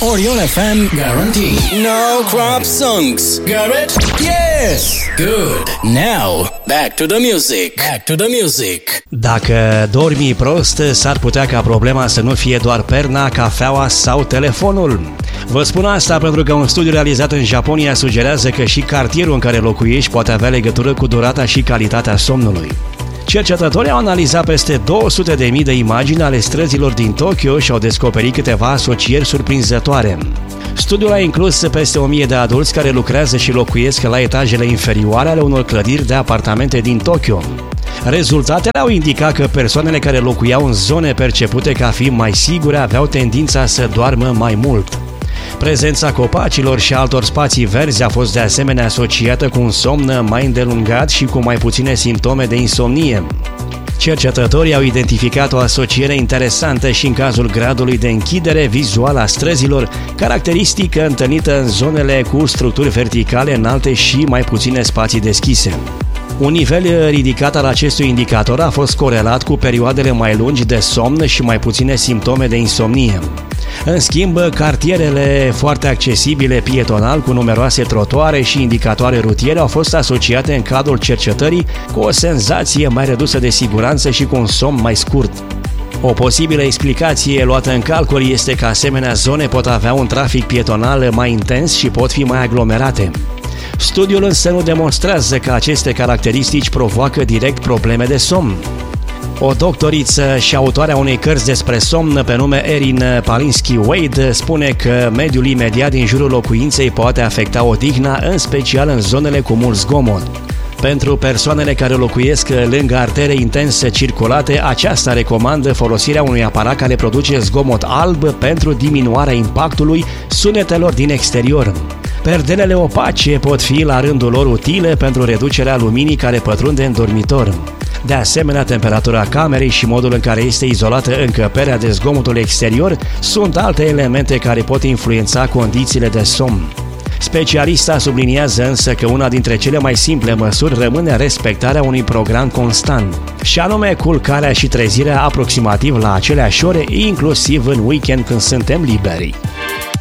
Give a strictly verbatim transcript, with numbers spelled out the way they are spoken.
Orion F M guarantee. No crop songs. Got it? Yes! Good. Now, back to the music. Back to the music. Dacă dormi prost, s-ar putea ca problema să nu fie doar perna, cafeaua sau telefonul. Vă spun asta pentru că un studiu realizat în Japonia sugerează că și cartierul în care locuiești poate avea legătură cu durata și calitatea somnului. Cercetătorii au analizat peste două sute de mii de imagini ale străzilor din Tokyo și au descoperit câteva asocieri surprinzătoare. Studiul a inclus peste o mie de adulți care lucrează și locuiesc la etajele inferioare ale unor clădiri de apartamente din Tokyo. Rezultatele au indicat că persoanele care locuiau în zone percepute ca fiind mai sigure aveau tendința să doarmă mai mult. Prezența copacilor și altor spații verzi a fost de asemenea asociată cu un somn mai îndelungat și cu mai puține simptome de insomnie. Cercetătorii au identificat o asociere interesantă și în cazul gradului de închidere vizuală a străzilor, caracteristică întâlnită în zonele cu structuri verticale înalte și mai puține spații deschise. Un nivel ridicat al acestui indicator a fost corelat cu perioadele mai lungi de somn și mai puține simptome de insomnie. În schimb, cartierele foarte accesibile pietonal cu numeroase trotuare și indicatoare rutiere au fost asociate în cadrul cercetării cu o senzație mai redusă de siguranță și cu un somn mai scurt. O posibilă explicație luată în calcul este că asemenea zone pot avea un trafic pietonal mai intens și pot fi mai aglomerate. Studiul însă nu demonstrează că aceste caracteristici provoacă direct probleme de somn. O doctoriță și autoarea unei cărți despre somn pe nume Erin Palinsky-Wade spune că mediul imediat din jurul locuinței poate afecta odihna, în special în zonele cu mult zgomot. Pentru persoanele care locuiesc lângă artere intense circulate, aceasta recomandă folosirea unui aparat care produce zgomot alb pentru diminuarea impactului sunetelor din exterior. Perdelele opace pot fi la rândul lor utile pentru reducerea luminii care pătrunde în dormitor. De asemenea, temperatura camerei și modul în care este izolată încăperea de zgomotul exterior sunt alte elemente care pot influența condițiile de somn. Specialista subliniază însă că una dintre cele mai simple măsuri rămâne respectarea unui program constant, și anume culcarea și trezirea aproximativ la aceleași ore, inclusiv în weekend când suntem liberi.